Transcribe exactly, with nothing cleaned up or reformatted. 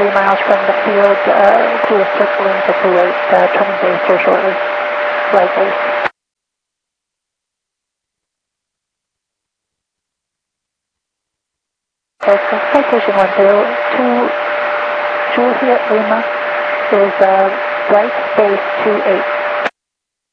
three miles from the field, uh, do a circling to Kuwait, uh, turning base here shortly. Right base. Okay, citation one zero two, Juliet Lima is uh, right base two eight.